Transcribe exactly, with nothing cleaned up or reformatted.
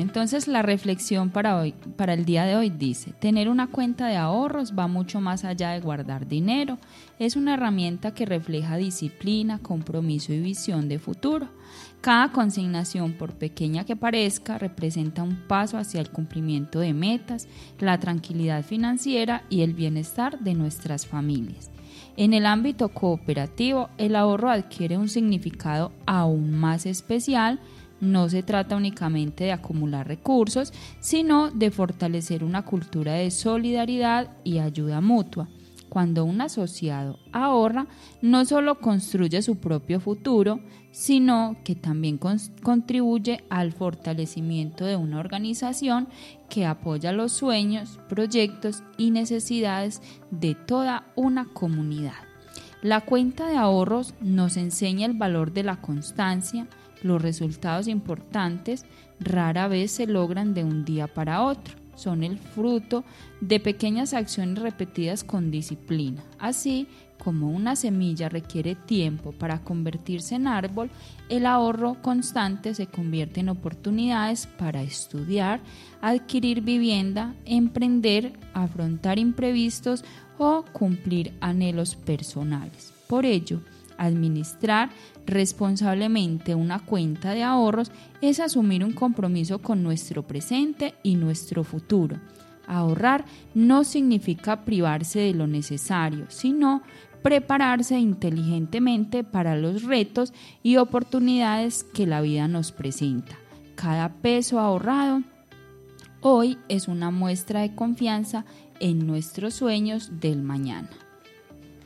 entonces la reflexión para hoy, para el día de hoy dice: tener una cuenta de ahorros va mucho más allá de guardar dinero. Es una herramienta que refleja disciplina, compromiso y visión de futuro. Cada consignación, por pequeña que parezca, representa un paso hacia el cumplimiento de metas, la tranquilidad financiera y el bienestar de nuestras familias. En el ámbito cooperativo, el ahorro adquiere un significado aún más especial. No se trata únicamente de acumular recursos, sino de fortalecer una cultura de solidaridad y ayuda mutua. Cuando un asociado ahorra, no solo construye su propio futuro, sino que también con- contribuye al fortalecimiento de una organización que apoya los sueños, proyectos y necesidades de toda una comunidad. La cuenta de ahorros nos enseña el valor de la constancia. Los resultados importantes rara vez se logran de un día para otro. Son el fruto de pequeñas acciones repetidas con disciplina. Así como una semilla requiere tiempo para convertirse en árbol, el ahorro constante se convierte en oportunidades para estudiar, adquirir vivienda, emprender, afrontar imprevistos o cumplir anhelos personales. Por ello, administrar responsablemente una cuenta de ahorros es asumir un compromiso con nuestro presente y nuestro futuro. Ahorrar no significa privarse de lo necesario, sino prepararse inteligentemente para los retos y oportunidades que la vida nos presenta. Cada peso ahorrado hoy es una muestra de confianza en nuestros sueños del mañana.